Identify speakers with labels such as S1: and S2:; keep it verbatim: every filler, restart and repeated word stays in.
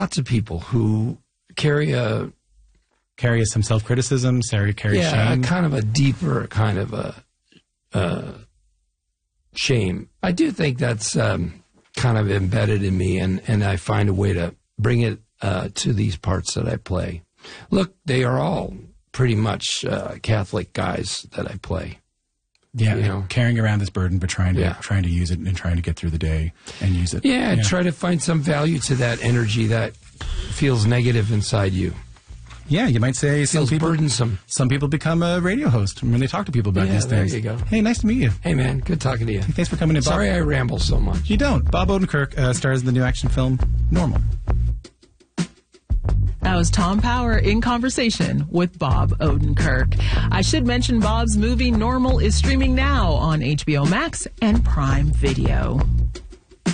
S1: lots of people who carry a
S2: carry some self-criticism, carry carry
S1: yeah,
S2: shame.
S1: a kind of a deeper kind of a uh, shame. I do think that's um, kind of embedded in me, and, and I find a way to bring it uh, to these parts that I play. Look, they are all pretty much uh, Catholic guys that I play.
S2: Yeah,
S1: you know?
S2: Carrying around this burden, but trying to
S1: yeah.
S2: trying to use it and trying to get through the day and use it.
S1: Yeah,
S2: yeah,
S1: try to find some value to that energy that feels negative inside you.
S2: Yeah, you might say some
S1: feels
S2: people
S1: burdensome.
S2: Some people become a radio host when they talk to people about
S1: yeah,
S2: these things.
S1: There you go.
S2: Hey, nice to meet you.
S1: Hey, man, good talking to you.
S2: Thanks for coming in. Bob.
S1: Sorry I ramble so much.
S2: You don't. Bob Odenkirk uh, stars in the new action film Normal.
S3: That was Tom Power in conversation with Bob Odenkirk. I should mention Bob's movie Normal is streaming now on H B O Max and Prime Video.